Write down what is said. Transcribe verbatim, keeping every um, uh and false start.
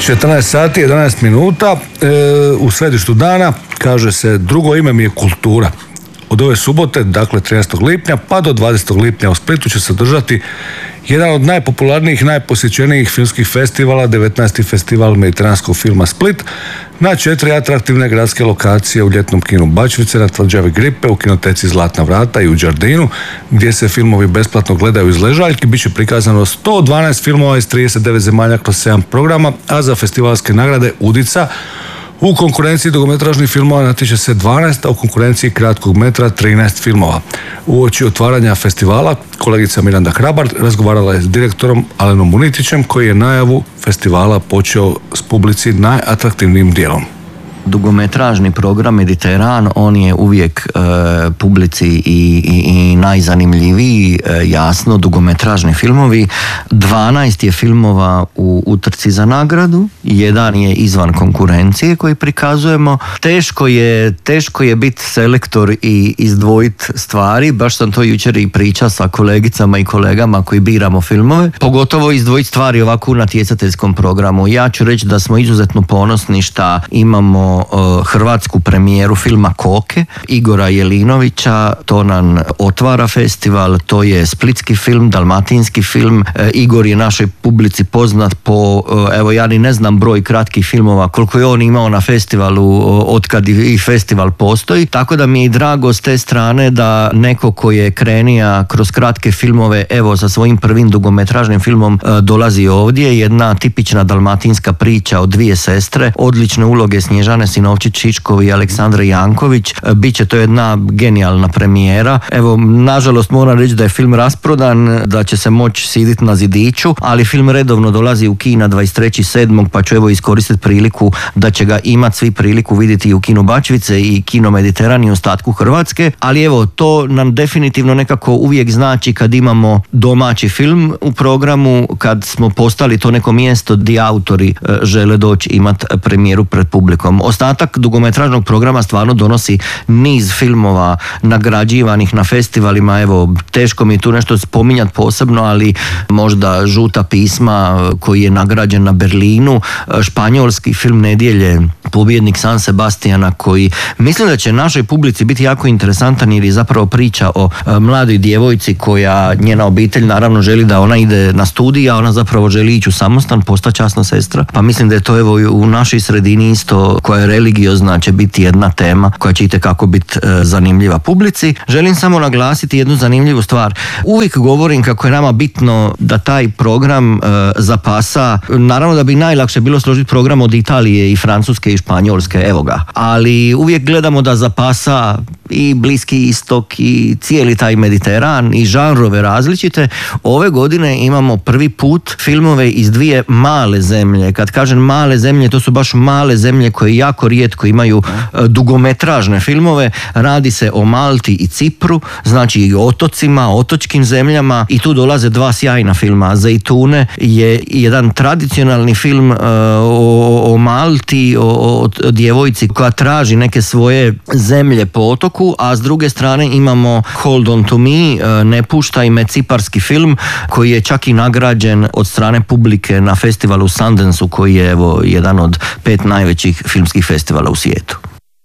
četrnaest sati jedanaest minuta e, u središtu dana, kaže se, drugo ime mi je kultura. Od ove subote, dakle trinaestog lipnja, pa do dvadesetog lipnja u Splitu će se održati jedan od najpopularnijih, najposjećenijih filmskih festivala, devetnaesti festival mediteranskog filma Split, na četiri atraktivne gradske lokacije u ljetnom kinu Bačvice, na Tvrđavi Gripe, u kinoteci Zlatna vrata i u Đardinu, gdje se filmovi besplatno gledaju iz ležaljki. Biće prikazano sto dvanaest filmova iz trideset devet zemalja kroz sedam programa, a za festivalske nagrade Udica u konkurenciji dugometražnih filmova natječe se dvanaest, a u konkurenciji kratkog metra trinaest filmova. Uoči otvaranja festivala kolegica Miranda Hrabar razgovarala je s direktorom Alenom Munitićem, koji je najavu festivala počeo s publici najatraktivnijim dijelom. Dugometražni program Mediteran, on je uvijek e, publici i, i, i najzanimljiviji, e, jasno, dugometražni filmovi. dvanaest je filmova u utrci za nagradu, jedan je izvan konkurencije koji prikazujemo. Teško je, teško je biti selektor i izdvojiti stvari, baš sam to jučer i pričao sa kolegicama i kolegama koji biramo filmove, pogotovo izdvojiti stvari ovako u natjecateljskom programu. Ja ću reći da smo izuzetno ponosni šta imamo hrvatsku premijeru filma Koke Igora Jelinovića. To nam otvara festival, to je splitski film, dalmatinski film. Igor je našoj publici poznat po, evo ja ni ne znam broj kratkih filmova koliko je on imao na festivalu otkad i festival postoji, tako da mi je i drago s te strane da neko ko je krenija kroz kratke filmove, evo sa svojim prvim dugometražnim filmom dolazi ovdje. Jedna tipična dalmatinska priča o dvije sestre, odlične uloge Snježane Sinovčić-Šiškov i Aleksandre Janković. Biće to jedna genijalna premijera. Evo, nažalost moram reći da je film rasprodan, da će se moći siditi na zidiću, ali film redovno dolazi u kina dvadeset trećeg sedmog pa ću evo iskoristiti priliku da će ga imati svi priliku vidjeti i u kinu Bačvice i kino Mediteran i u ostatku Hrvatske, ali evo, to nam definitivno nekako uvijek znači kad imamo domaći film u programu, kad smo postali to neko mjesto gdje autori žele doći imati premijeru pred publikom. Ostatak dugometražnog programa stvarno donosi niz filmova nagrađivanih na festivalima. Evo, teško mi je tu nešto spominjati posebno, ali možda Žuta pisma koji je nagrađen na Berlinu, španjolski film Nedjelje, pobjednik San Sebastiana, koji mislim da će našoj publici biti jako interesantan jer je zapravo priča o mladoj djevojci koja, njena obitelj naravno želi da ona ide na studij, a ona zapravo želi ići u samostan, postati časna sestra. Pa mislim da je to evo u našoj sredini isto, koja je religiozna, će biti jedna tema koja će itekako biti e, zanimljiva publici. Želim samo naglasiti jednu zanimljivu stvar. Uvijek govorim kako je nama bitno da taj program e, zapasa, naravno da bi najlakše bilo složiti program od Italije i Francuske i Španjolske, evo ga. Ali uvijek gledamo da zapasa i Bliski istok i cijeli taj Mediteran i žanrove različite. Ove godine imamo prvi put filmove iz dvije male zemlje. Kad kažem male zemlje, to su baš male zemlje koje jako rijetko imaju dugometražne filmove. Radi se o Malti i Cipru, znači i otocima, otočkim zemljama, i tu dolaze dva sjajna filma. Zejtune je jedan tradicionalni film uh, o, o Malti, o, o, o djevojci koja traži neke svoje zemlje po otoku, a s druge strane imamo Hold on to me, uh, Ne puštaj me, ciparski film koji je čak i nagrađen od strane publike na festivalu Sundance-u, koji je evo jedan od pet najvećih filmskih festivala u svijetu.